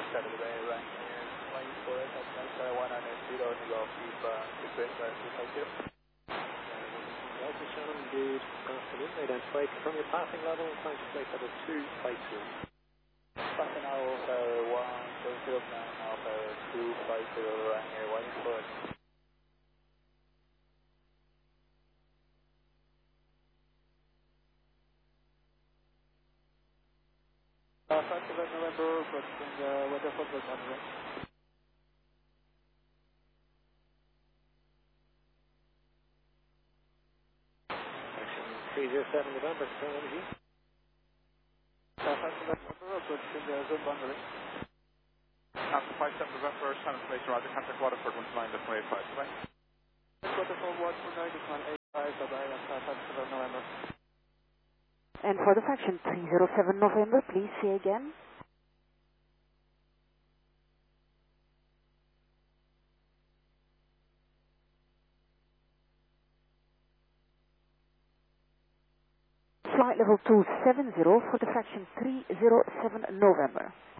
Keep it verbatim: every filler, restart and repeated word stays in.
Saturday Bay right here, waiting for it, at Delta one hundred zero, Nilo, keep uh, request by two five zero. Delta Shannon, good afternoon, identify, confirm your passing level, climb to place level two five zero. Passing Alpha one seven zero nine, Alpha two five zero right here, waiting for it. Uh, first of November, requesting uh, weather for the Monterey. Action three zero seven November, confirm energy. Uh, first of November, requesting uh, zone boundary. After five seven November, Shannon Place, Roger, contact Waterford one nine eight five, bye. Waterford one nine eight five, bye-bye, that's uh, first of November. And for the fraction three zero seven November, please say again. Flight level two seven zero for the fraction three zero seven November.